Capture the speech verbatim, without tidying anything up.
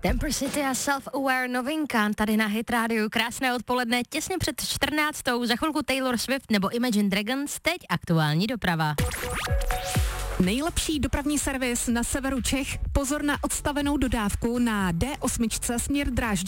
Temper City a Self-Aware novinka tady na Hit Radio. Krásné odpoledne, těsně před čtrnáctou. Za chvilku Taylor Swift nebo Imagine Dragons, teď aktuální doprava. Nejlepší dopravní servis na severu Čech. Pozor na odstavenou dodávku na D osm směr Drážďany.